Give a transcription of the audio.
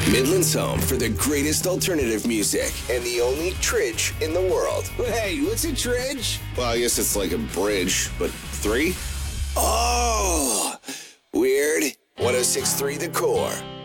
Midland's home for the greatest alternative music and the only Tridge in the world. Hey, what's a Tridge? Well, I guess it's like a bridge, but 3? Oh, weird. 106.3 The Core.